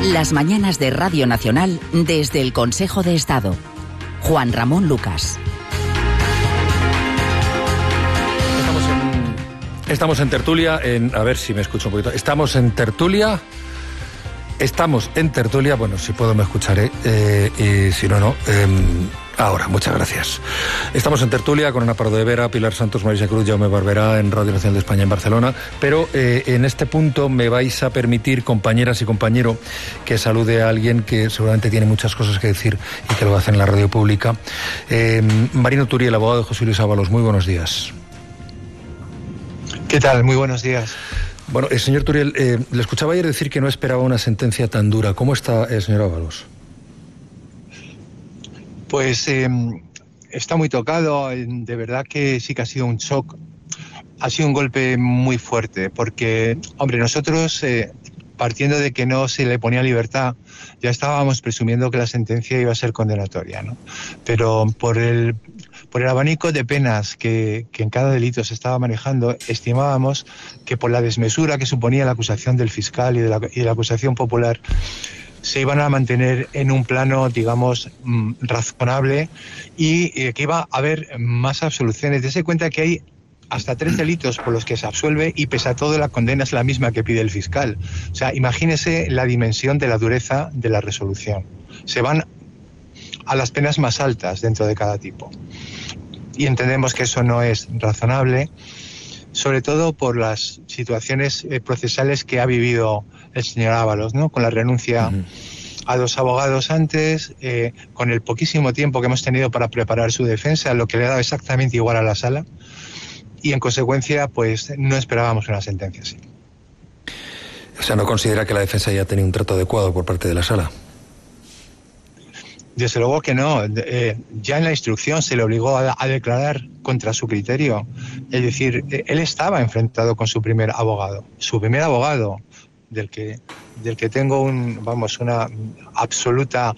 Las mañanas de Radio Nacional desde el Consejo de Estado. Juan Ramón Lucas. Estamos en tertulia, a ver si me escucho un poquito. Estamos en tertulia, bueno, si puedo me escucharé, y si no, ahora, muchas gracias. Estamos en tertulia con Ana Pardo de Vera, Pilar Santos, Marisa Cruz, Jaume Barberá en Radio Nacional de España en Barcelona, pero en este punto me vais a permitir, compañeras y compañero, que salude a alguien que seguramente tiene muchas cosas que decir y que lo hace en la radio pública. Marino Turiel, abogado de José Luis Ábalos, muy buenos días. ¿Qué tal? Muy buenos días. Bueno, señor Turiel, le escuchaba ayer decir que no esperaba una sentencia tan dura. ¿Cómo está el señor Ábalos? Pues está muy tocado. De verdad que sí que ha sido un shock. Ha sido un golpe muy fuerte porque, hombre, nosotros, partiendo de que no se le ponía libertad, ya estábamos presumiendo que la sentencia iba a ser condenatoria, ¿no? Pero por el abanico de penas que en cada delito se estaba manejando, estimábamos que por la desmesura que suponía la acusación del fiscal y de la acusación popular, se iban a mantener en un plano, digamos, razonable y que iba a haber más absoluciones. Dese cuenta que hay hasta 3 delitos por los que se absuelve y pese a todo la condena es la misma que pide el fiscal. O sea, imagínese la dimensión de la dureza de la resolución. Se van a las penas más altas dentro de cada tipo. Y entendemos que eso no es razonable, sobre todo por las situaciones procesales que ha vivido el señor Ábalos, ¿no? Con la renuncia a 2 abogados antes, con el poquísimo tiempo que hemos tenido para preparar su defensa, lo que le ha dado exactamente igual a la sala, y en consecuencia, pues no esperábamos una sentencia así. O sea, ¿no considera que la defensa ya tenía un trato adecuado por parte de la sala? Desde luego que no. Ya en la instrucción se le obligó a declarar contra su criterio. Es decir, él estaba enfrentado con su primer abogado. Su primer abogado, del que tengo un absoluto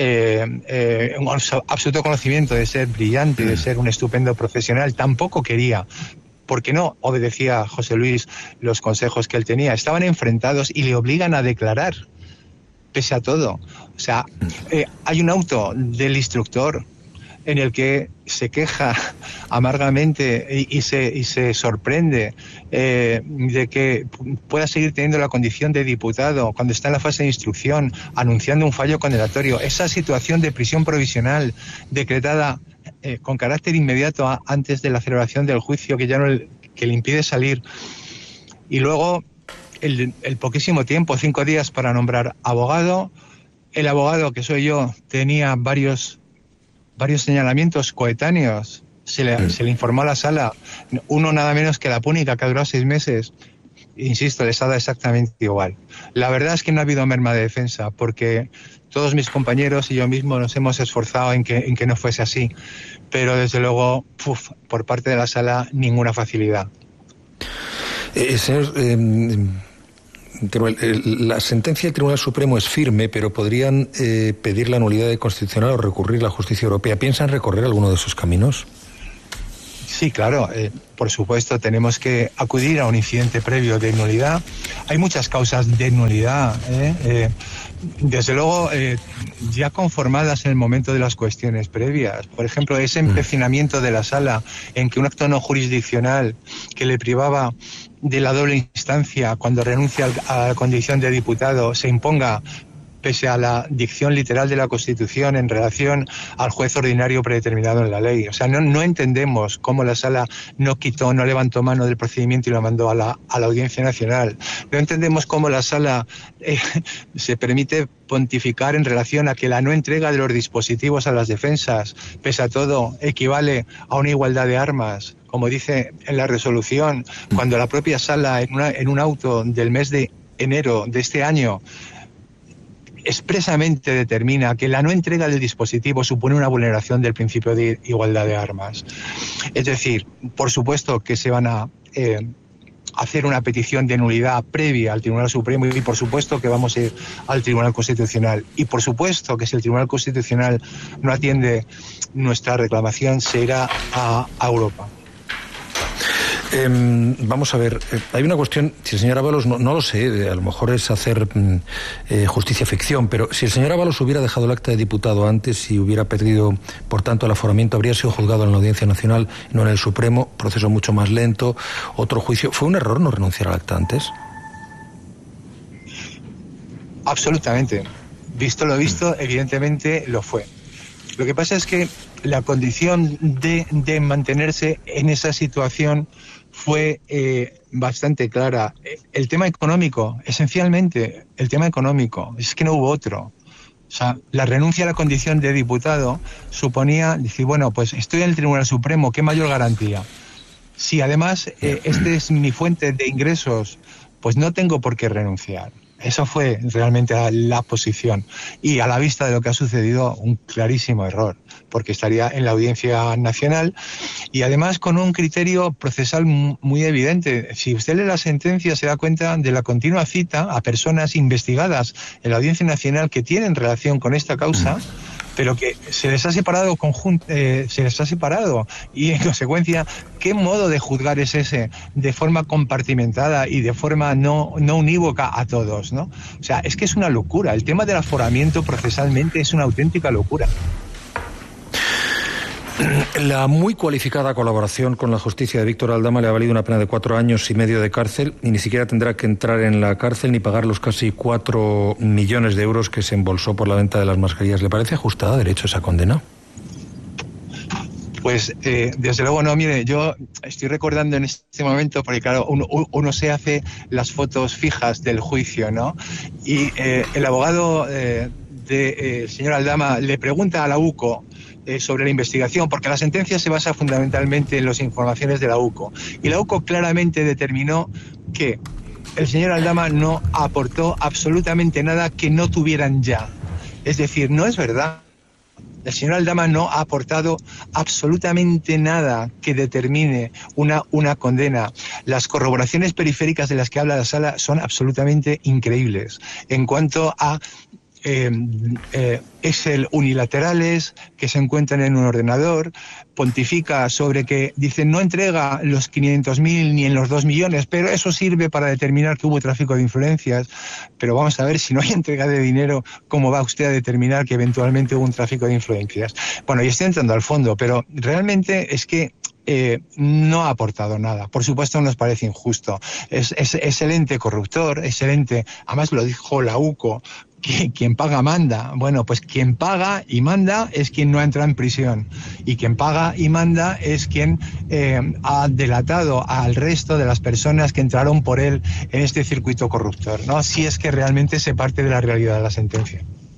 conocimiento de ser brillante, de ser un estupendo profesional, tampoco quería, porque no obedecía a José Luis los consejos que él tenía. Estaban enfrentados y le obligan a declarar, pese a todo. O sea, hay un auto del instructor en el que se queja amargamente y se sorprende de que pueda seguir teniendo la condición de diputado cuando está en la fase de instrucción, anunciando un fallo condenatorio. Esa situación de prisión provisional decretada con carácter inmediato antes de la celebración del juicio, que ya no que le impide salir. Y luego el poquísimo tiempo, 5 días para nombrar abogado. El abogado, que soy yo, tenía varios señalamientos coetáneos. Se le informó a la sala. Uno nada menos que la púnica, que ha durado 6 meses. Insisto, les ha dado exactamente igual. La verdad es que no ha habido merma de defensa, porque todos mis compañeros y yo mismo nos hemos esforzado en que no fuese así. Pero desde luego, por parte de la sala, ninguna facilidad. Señor, la sentencia del Tribunal Supremo es firme, pero podrían pedir la nulidad de constitucional o recurrir a la justicia europea. ¿Piensan recorrer alguno de esos caminos? Sí, claro. Por supuesto, tenemos que acudir a un incidente previo de nulidad. Hay muchas causas de nulidad, desde luego, ya conformadas en el momento de las cuestiones previas. Por ejemplo, ese empecinamiento de la sala en que un acto no jurisdiccional que le privaba de la doble instancia cuando renuncia a la condición de diputado se imponga pese a la dicción literal de la Constitución en relación al juez ordinario predeterminado en la ley. O sea, no entendemos cómo la sala no levantó mano del procedimiento y lo mandó a la Audiencia Nacional. No entendemos cómo la sala se permite pontificar en relación a que la no entrega de los dispositivos a las defensas, pese a todo, equivale a una igualdad de armas, como dice en la resolución, cuando la propia sala, en un auto del mes de enero de este año, expresamente determina que la no entrega del dispositivo supone una vulneración del principio de igualdad de armas. Es decir, por supuesto que se van a hacer una petición de nulidad previa al Tribunal Supremo y por supuesto que vamos a ir al Tribunal Constitucional. Y por supuesto que si el Tribunal Constitucional no atiende nuestra reclamación, se irá a Europa. Vamos a ver, hay una cuestión, si el señor Ábalos, no lo sé, a lo mejor es hacer justicia ficción, pero si el señor Ábalos hubiera dejado el acta de diputado antes y hubiera perdido, por tanto, el aforamiento, habría sido juzgado en la Audiencia Nacional, no en el Supremo, proceso mucho más lento, otro juicio. ¿Fue un error no renunciar al acta antes? Absolutamente. Visto lo visto, evidentemente lo fue. Lo que pasa es que la condición de mantenerse en esa situación fue bastante clara. El tema económico, esencialmente, el tema económico, es que no hubo otro. O sea, la renuncia a la condición de diputado suponía decir, bueno, pues estoy en el Tribunal Supremo, ¿qué mayor garantía? Si además este es mi fuente de ingresos, pues no tengo por qué renunciar. Eso fue realmente la posición. Y a la vista de lo que ha sucedido, un clarísimo error, porque estaría en la Audiencia Nacional y además con un criterio procesal muy evidente. Si usted lee la sentencia se da cuenta de la continua cita a personas investigadas en la Audiencia Nacional que tienen relación con esta causa, pero que se les ha separado y en consecuencia, ¿qué modo de juzgar es ese de forma compartimentada y de forma no unívoca a todos, ¿no? O sea, es que es una locura. El tema del aforamiento procesalmente es una auténtica locura. La muy cualificada colaboración con la justicia de Víctor Aldama le ha valido una pena de 4 años y medio de cárcel y ni siquiera tendrá que entrar en la cárcel ni pagar los casi 4 millones de euros que se embolsó por la venta de las mascarillas. ¿Le parece ajustada a derecho esa condena? Pues desde luego no. Mire, yo estoy recordando en este momento, porque claro, uno se hace las fotos fijas del juicio, ¿no? Y el abogado del señor Aldama le pregunta a la UCO sobre la investigación, porque la sentencia se basa fundamentalmente en las informaciones de la UCO. Y la UCO claramente determinó que el señor Aldama no aportó absolutamente nada que no tuvieran ya. Es decir, no es verdad. El señor Aldama no ha aportado absolutamente nada que determine una condena. Las corroboraciones periféricas de las que habla la sala son absolutamente increíbles. En cuanto a Excel unilaterales que se encuentran en un ordenador, pontifica sobre que dice no entrega los 500.000 ni en los 2 millones, pero eso sirve para determinar que hubo tráfico de influencias. Pero vamos a ver, si no hay entrega de dinero, ¿cómo va usted a determinar que eventualmente hubo un tráfico de influencias? Bueno, y estoy entrando al fondo, pero realmente es que no ha aportado nada. Por supuesto nos parece injusto. Es el ente corruptor, es el ente, además lo dijo la UCO, que quien paga manda. Bueno, pues quien paga y manda es quien no entra en prisión. Y quien paga y manda es quien ha delatado al resto de las personas que entraron por él en este circuito corruptor, ¿no? Si es que realmente se parte de la realidad de la sentencia.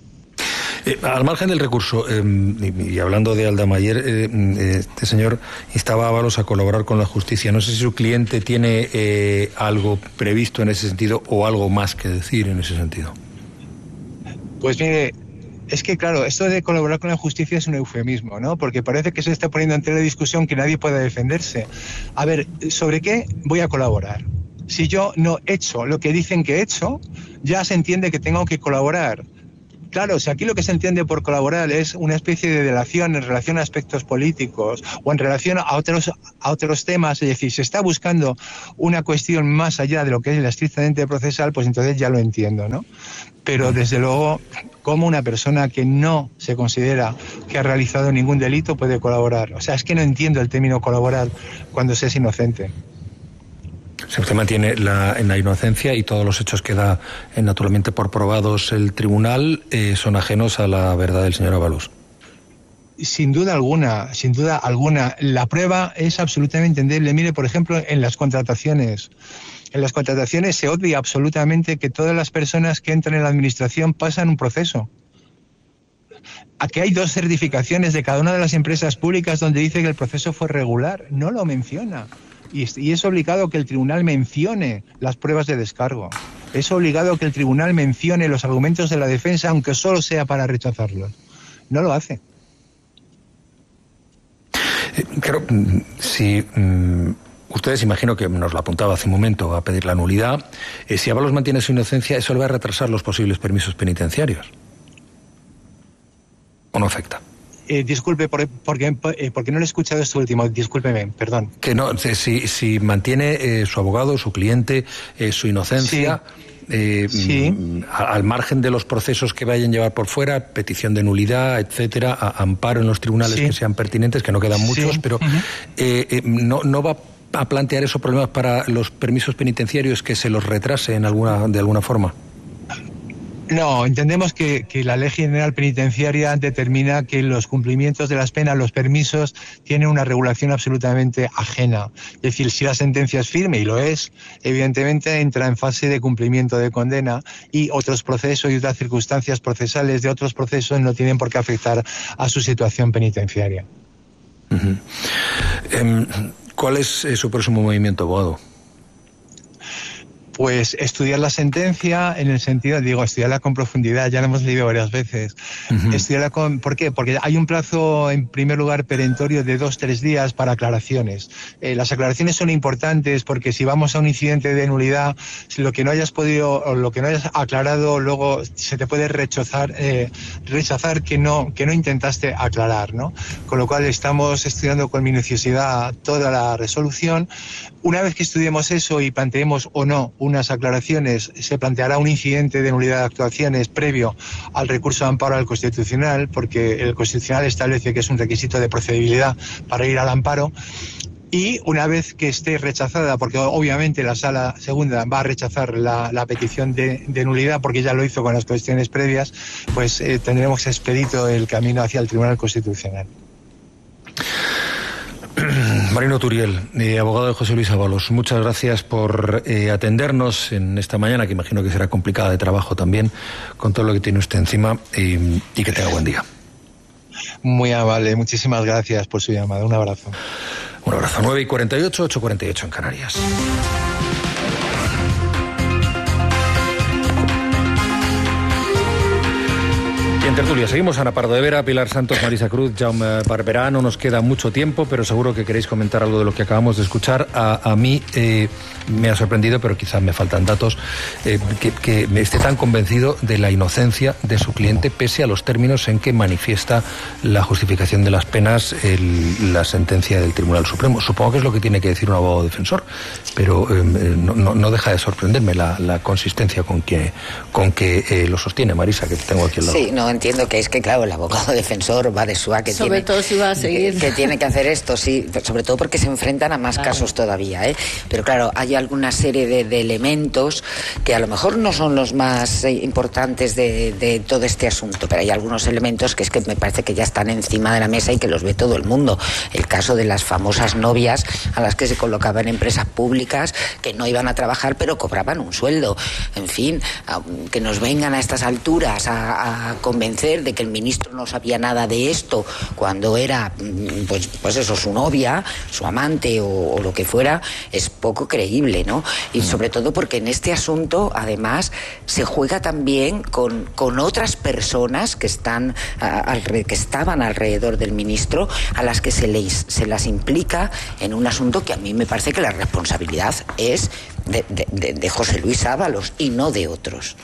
Al margen del recurso, y hablando de Aldama, ayer este señor instaba a Ábalos a colaborar con la justicia. No sé si su cliente tiene algo previsto en ese sentido o algo más que decir en ese sentido. Pues mire, es que claro, esto de colaborar con la justicia es un eufemismo, ¿no? Porque parece que se está poniendo ante la discusión que nadie pueda defenderse. A ver, ¿sobre qué voy a colaborar? Si yo no he hecho lo que dicen que he hecho, ya se entiende que tengo que colaborar. Claro, si aquí lo que se entiende por colaborar es una especie de delación en relación a aspectos políticos o en relación a otros temas, es decir, se está buscando una cuestión más allá de lo que es la estrictamente procesal, pues entonces ya lo entiendo, ¿no? Pero desde luego, ¿cómo una persona que no se considera que ha realizado ningún delito puede colaborar? O sea, es que no entiendo el término colaborar cuando se es inocente. Se mantiene en la inocencia y todos los hechos que da naturalmente por probados el tribunal son ajenos a la verdad del señor Ábalos. Sin duda alguna, sin duda alguna. La prueba es absolutamente entendible. Mire, por ejemplo, en las contrataciones. En las contrataciones se obvia absolutamente que todas las personas que entran en la administración pasan un proceso. Aquí hay 2 certificaciones de cada una de las empresas públicas donde dice que el proceso fue regular. No lo menciona. Y es obligado que el tribunal mencione las pruebas de descargo. Es obligado que el tribunal mencione los argumentos de la defensa, aunque solo sea para rechazarlos. No lo hace. Claro, si ustedes, imagino que nos lo apuntaba hace un momento, a pedir la nulidad, si Ábalos mantiene su inocencia, eso le va a retrasar los posibles permisos penitenciarios. ¿O no afecta? Disculpe, porque no le he escuchado esto último, discúlpeme, perdón. Que no, si mantiene su abogado, su cliente, su inocencia... Sí. Al margen de los procesos que vayan a llevar por fuera, petición de nulidad, etcétera, amparo en los tribunales que sean pertinentes, que no quedan muchos, pero no va a plantear esos problemas para los permisos penitenciarios, que se los retrase de alguna forma. No, entendemos que la Ley General Penitenciaria determina que los cumplimientos de las penas, los permisos, tienen una regulación absolutamente ajena. Es decir, si la sentencia es firme, y lo es, evidentemente entra en fase de cumplimiento de condena, y otros procesos y otras circunstancias procesales de otros procesos no tienen por qué afectar a su situación penitenciaria. ¿Cuál es su próximo movimiento, abogado? Pues estudiar la sentencia en el sentido, estudiarla con profundidad, ya la hemos leído varias veces. Estudiarla ¿por qué? Porque hay un plazo, en primer lugar, perentorio de 2-3 días para aclaraciones. Las aclaraciones son importantes porque si vamos a un incidente de nulidad, si lo que no hayas podido o lo que no hayas aclarado, luego se te puede rechazar que no intentaste aclarar, ¿no? Con lo cual estamos estudiando con minuciosidad toda la resolución. Una vez que estudiemos eso y planteemos o no unas aclaraciones, se planteará un incidente de nulidad de actuaciones previo al recurso de amparo al Constitucional, porque el Constitucional establece que es un requisito de procedibilidad para ir al amparo. Y una vez que esté rechazada, porque obviamente la Sala Segunda va a rechazar la petición de nulidad, porque ya lo hizo con las cuestiones previas, pues tendremos expedito el camino hacia el Tribunal Constitucional. Marino Turiel, abogado de José Luis Ábalos, muchas gracias por atendernos en esta mañana, que imagino que será complicada de trabajo también, con todo lo que tiene usted encima, y que tenga buen día. Muy amable, muchísimas gracias por su llamada. Un abrazo. Un abrazo. 9:48, 8:48 en Canarias. Y en tertulia seguimos. Ana Pardo de Vera, Pilar Santos, Marisa Cruz, Jaume Barberá. No nos queda mucho tiempo, pero seguro que queréis comentar algo de lo que acabamos de escuchar. A mí me ha sorprendido, pero quizás me faltan datos, que me esté tan convencido de la inocencia de su cliente, pese a los términos en que manifiesta la justificación de las penas la sentencia del Tribunal Supremo. Supongo que es lo que tiene que decir un abogado defensor, pero no deja de sorprenderme la consistencia con que lo sostiene. Marisa, que te tengo aquí al lado. Sí, no entiendo que es que, claro, el abogado defensor va de suá que sobre todo si va a seguir que tiene que hacer esto, sí, sobre todo porque se enfrentan a más casos todavía, ¿eh? Pero claro, hay alguna serie de elementos que a lo mejor no son los más importantes de todo este asunto, pero hay algunos elementos que es que me parece que ya están encima de la mesa y que los ve todo el mundo. El caso de las famosas novias a las que se colocaban empresas públicas que no iban a trabajar pero cobraban un sueldo. En fin, que nos vengan a estas alturas a convencer de que el ministro no sabía nada de esto cuando era pues eso, su novia, su amante o lo que fuera, es poco creíble, ¿no? Y sobre todo porque en este asunto además se juega también con otras personas que estaban alrededor del ministro, a las que se las implica en un asunto que a mí me parece que la responsabilidad es de José Luis Ábalos y no de otros.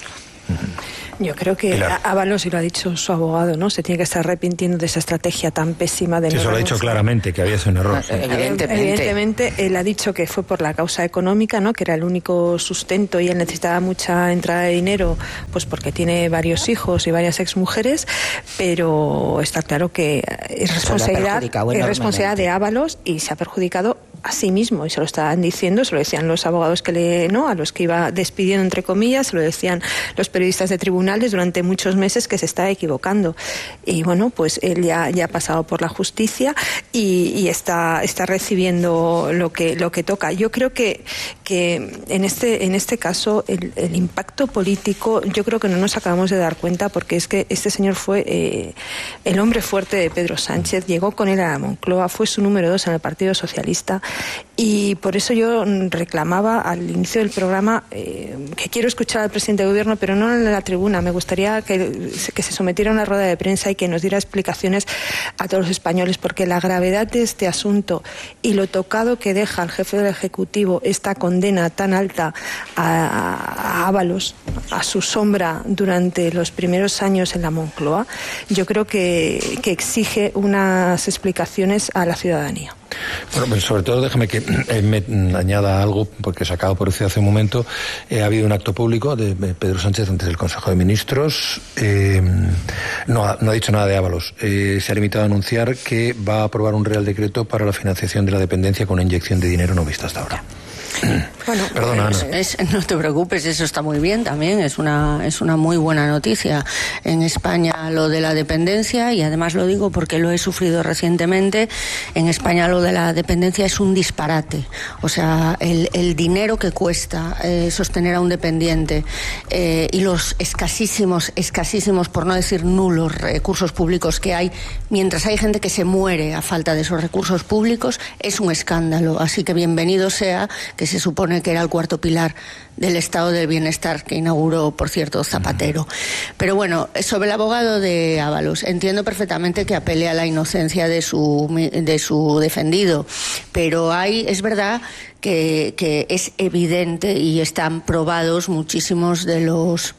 Yo creo que Ábalos, y lo ha dicho su abogado, ¿no? Se tiene que estar arrepintiendo de esa estrategia tan pésima de... Sí, eso lo ha dicho claramente, que había sido un error. Sí. Evidentemente, él ha dicho que fue por la causa económica, ¿no? Que era el único sustento y él necesitaba mucha entrada de dinero, pues porque tiene varios hijos y varias exmujeres, pero está claro que es responsabilidad de Ábalos y se ha perjudicado a sí mismo, y se lo estaban diciendo, se lo decían los abogados a los que iba despidiendo, entre comillas, se lo decían los periodistas de tribunales durante muchos meses, que se estaba equivocando. Y bueno, pues él ya ha pasado por la justicia y está recibiendo lo que toca. Yo creo que en este caso el impacto político, yo creo que no nos acabamos de dar cuenta, porque es que este señor fue el hombre fuerte de Pedro Sánchez, llegó con él a la Moncloa, fue su número 2 en el Partido Socialista, Y por eso yo reclamaba al inicio del programa que quiero escuchar al presidente de gobierno, pero no en la tribuna. Me gustaría que se sometiera a una rueda de prensa y que nos diera explicaciones a todos los españoles, porque la gravedad de este asunto y lo tocado que deja al jefe del Ejecutivo esta condena tan alta a Ábalos, a su sombra durante los primeros años en la Moncloa, yo creo que exige unas explicaciones a la ciudadanía. Bueno, pues sobre todo déjame que me añada algo, porque he sacado por decir hace un momento, ha habido un acto público de Pedro Sánchez ante el Consejo de Ministros, no ha dicho nada de Ábalos, se ha limitado a anunciar que va a aprobar un Real Decreto para la financiación de la dependencia con una inyección de dinero no vista hasta ahora. Bueno, perdona, Ana. No te preocupes, eso está muy bien también, es una muy buena noticia en España lo de la dependencia, y además lo digo porque lo he sufrido recientemente. En España lo de la dependencia es un disparate, o sea, el dinero que cuesta sostener a un dependiente y los escasísimos, por no decir nulos, recursos públicos que hay, mientras hay gente que se muere a falta de esos recursos públicos, es un escándalo. Así que bienvenido sea, que se supone que era el cuarto pilar del estado del bienestar que inauguró, por cierto, Zapatero. Pero bueno, sobre el abogado de Ábalos, entiendo perfectamente que apele a la inocencia de su defendido, pero es verdad que es evidente y están probados muchísimos de los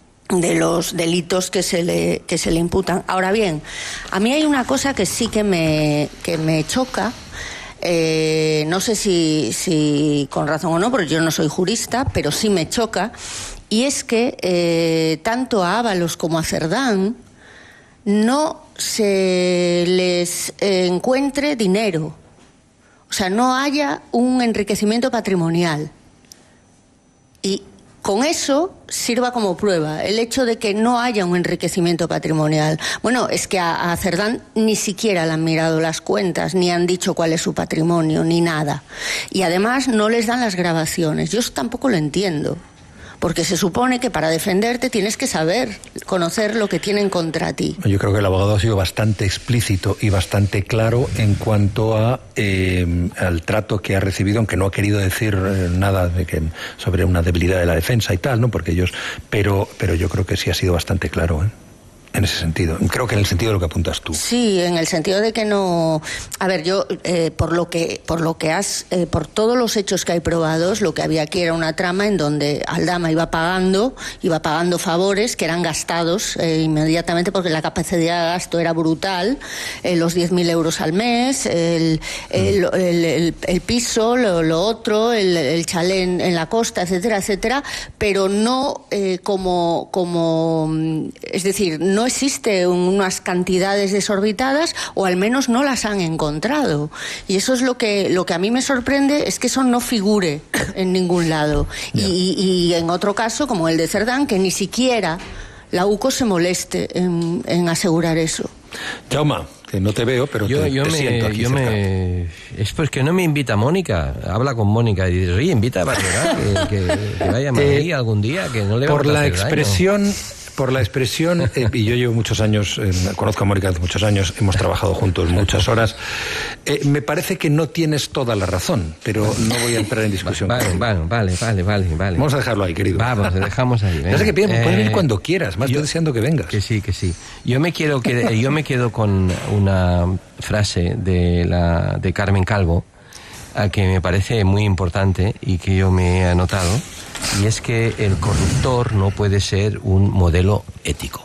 delitos que se le imputan. Ahora bien, a mí hay una cosa que sí que me choca. No sé si con razón o no, porque yo no soy jurista, pero sí me choca, y es que tanto a Ábalos como a Cerdán no se les encuentre dinero, o sea, no haya un enriquecimiento patrimonial, y con eso sirva como prueba el hecho de que no haya un enriquecimiento patrimonial. Bueno, es que a Cerdán ni siquiera le han mirado las cuentas, ni han dicho cuál es su patrimonio, ni nada. Y además no les dan las grabaciones. Yo eso tampoco lo entiendo, porque se supone que para defenderte tienes que saber, conocer lo que tienen contra ti. Yo creo que el abogado ha sido bastante explícito y bastante claro en cuanto al trato que ha recibido, aunque no ha querido decir nada sobre una debilidad de la defensa y tal, ¿no? Porque pero yo creo que sí ha sido bastante claro, en ese sentido. Creo que en el sentido de lo que apuntas tú. Sí, en el sentido de que no... A ver, yo, por todos los hechos que hay probados, lo que había aquí era una trama en donde Aldama iba pagando favores que eran gastados inmediatamente, porque la capacidad de gasto era brutal, los 10.000 euros al mes, el piso, lo otro, el chalet en la costa, etcétera, etcétera, pero no es decir, no existe unas cantidades desorbitadas, o al menos no las han encontrado. Y eso es lo que a mí me sorprende, es que eso no figure en ningún lado. Y en otro caso, como el de Cerdán, que ni siquiera la UCO se moleste en asegurar eso. Jaume, que no te veo, pero te siento aquí cerca. Es porque no me invita Mónica. Habla con Mónica y dices, oye, invita a Barbera, que vaya a Madrid algún día, que no le va a hacer daño. Por la expresión, y yo llevo muchos años, conozco a Mónica hace muchos años, hemos trabajado juntos muchas horas, me parece que no tienes toda la razón, pero no voy a entrar en discusión. Vale. Vamos a dejarlo ahí, querido. Vamos, lo dejamos ahí. No sé qué piensas, puedes venir cuando quieras, más estoy deseando que vengas. Que sí. Yo me quedo con una frase de Carmen Calvo, que me parece muy importante y que yo me he anotado. Y es que el corruptor no puede ser un modelo ético.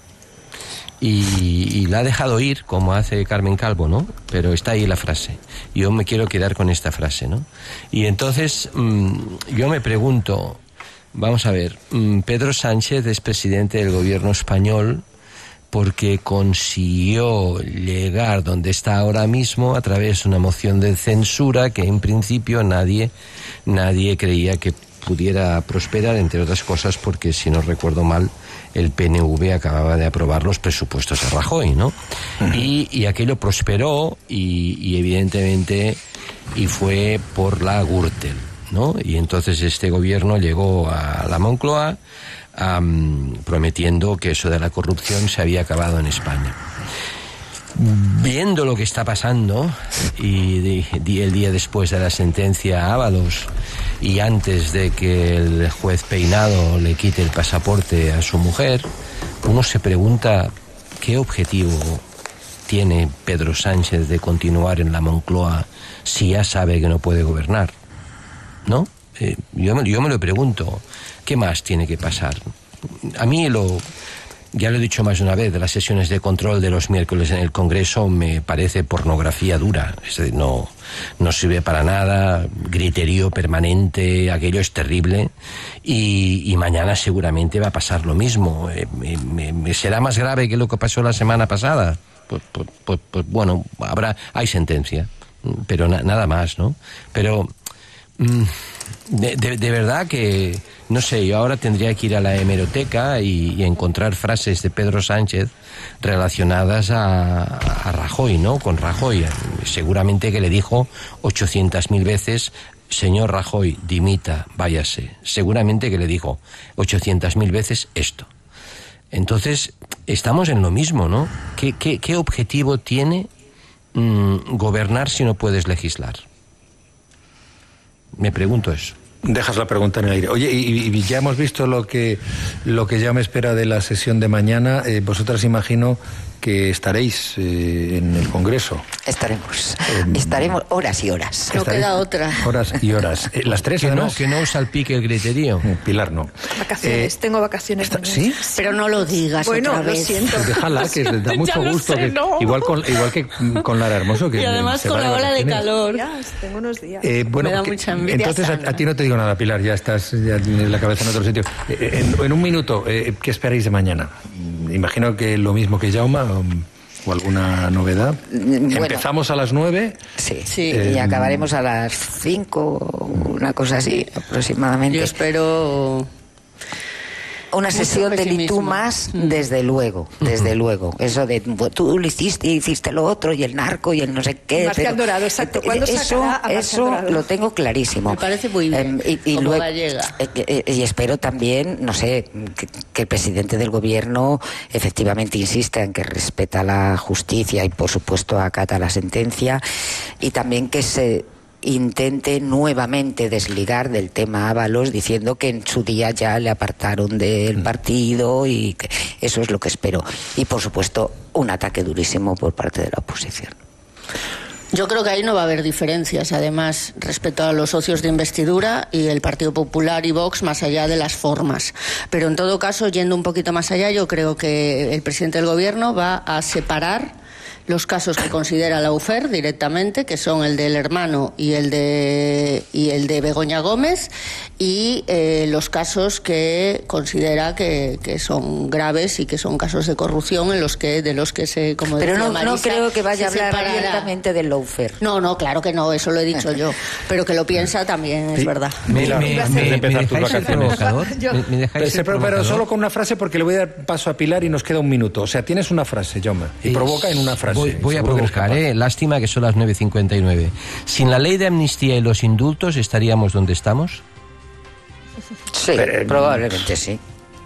Y la ha dejado ir, como hace Carmen Calvo, ¿no? Pero está ahí la frase. Yo me quiero quedar con esta frase, ¿no? Y entonces yo me pregunto, vamos a ver, Pedro Sánchez es presidente del gobierno español porque consiguió llegar donde está ahora mismo a través de una moción de censura que en principio nadie creía que pudiera prosperar, entre otras cosas porque, si no recuerdo mal, el PNV acababa de aprobar los presupuestos de Rajoy, ¿no? Y aquello prosperó y evidentemente fue por la Gürtel, ¿no? Y entonces este gobierno llegó a la Moncloa prometiendo que eso de la corrupción se había acabado en España. Viendo lo que está pasando y el día después de la sentencia a Ábalos y antes de que el juez Peinado le quite el pasaporte a su mujer, uno se pregunta qué objetivo tiene Pedro Sánchez de continuar en la Moncloa si ya sabe que no puede gobernar, ¿no? Yo me lo pregunto, ¿qué más tiene que pasar? A mí ya lo he dicho más de una vez, de las sesiones de control de los miércoles en el Congreso me parece pornografía dura. Es decir, no sirve para nada, griterío permanente, aquello es terrible. Y mañana seguramente va a pasar lo mismo. ¿Será más grave que lo que pasó la semana pasada? Pues bueno, hay sentencia, pero nada más, ¿no? Pero de verdad que, no sé, yo ahora tendría que ir a la hemeroteca y encontrar frases de Pedro Sánchez relacionadas a Rajoy, ¿no? Con Rajoy. Seguramente que le dijo 800.000 veces: señor Rajoy, dimita, váyase. Seguramente que le dijo 800.000 veces esto. Entonces, estamos en lo mismo, ¿no? ¿Qué objetivo tiene gobernar si no puedes legislar? Me pregunto eso. Dejas la pregunta en el aire. Oye, y ya hemos visto lo que ya me espera de la sesión de mañana. Vosotras imagino que estaréis en el Congreso. Estaremos horas y horas. No queda otra. Horas y horas. Las tres, además. Que no salpique el griterío. Pilar, no. Vacaciones, tengo vacaciones. ¿Sí? Pero no lo digas otra vez. Lo siento. Pues déjala, que da mucho gusto. Sé, ¿no? Igual que con Lara Hermoso. Que y además con la ola de calor. Tengo unos días. Me da mucha envidia. Entonces, a ti no te digo nada, Pilar, ya tienes la cabeza en otro sitio. En un minuto, ¿qué esperáis de mañana? Imagino que lo mismo que Jaume, o alguna novedad. Bueno, empezamos a las 9. Sí, y acabaremos a las 5, una cosa así, aproximadamente. Yo espero una sesión de Litú más, desde luego. Eso de tú lo hiciste lo otro, y el narco, y el no sé qué. Marcial Dorado, exacto. Eso lo tengo clarísimo. Me parece muy bien, y como luego, gallega. Y espero también, no sé, que el presidente del gobierno efectivamente insista en que respeta la justicia y, por supuesto, acata la sentencia, y también que se intente nuevamente desligar del tema Ábalos, diciendo que en su día ya le apartaron del partido, y que eso es lo que espero. Y, por supuesto, un ataque durísimo por parte de la oposición. Yo creo que ahí no va a haber diferencias, además, respecto a los socios de investidura y el Partido Popular y Vox, más allá de las formas. Pero, en todo caso, yendo un poquito más allá, yo creo que el presidente del Gobierno va a separar los casos que considera la UFER directamente, que son el del hermano y el de Begoña Gómez, y los casos que considera que son graves y que son casos de corrupción de los que se, como pero decía no creo que vaya a hablar separará abiertamente del lawfare. No, claro que no, eso lo he dicho yo, pero que lo piensa también, es verdad. ¿Me dejáis provocador? Pero solo con una frase, porque le voy a dar paso a Pilar y nos queda un minuto. O sea, tienes una frase, Jaume, y provoca en una frase. Voy a provocar, lástima que son las 9:59. Sin la ley de amnistía y los indultos, ¿estaríamos donde estamos? Sí, probablemente sí.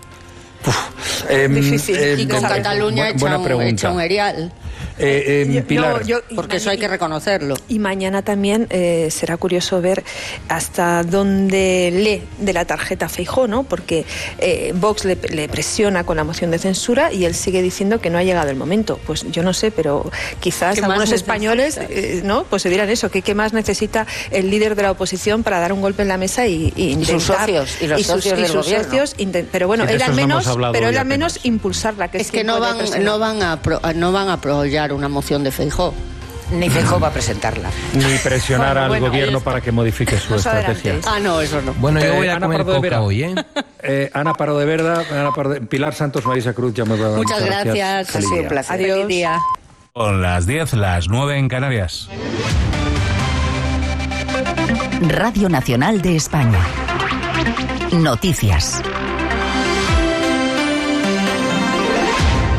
Difícil. Y con Cataluña echa un erial. Pilar, porque eso hay que reconocerlo. Y mañana también será curioso ver hasta dónde lee de la tarjeta Feijóo, ¿no? Porque Vox le presiona con la moción de censura y él sigue diciendo que no ha llegado el momento. Pues yo no sé, pero quizás algunos españoles ¿no? Pues se dirán eso, que qué más necesita el líder de la oposición para dar un golpe en la mesa y intentar, sus socios y los socios del gobierno. Pero bueno, él al menos impulsarla. Es que no van a apoyar una moción de Feijóo. Ni Feijóo va a presentarla. Ni presionar al gobierno para que modifique su estrategia. No, eso no. Bueno, yo voy a comer coca hoy, Ana Pardo de Verda, Pilar Santos, Marisa Cruz, ya me voy a dar. Muchas gracias. Ha sido un placer. Adiós. Feliz día. Son las 10, las 9 en Canarias. Radio Nacional de España. Noticias.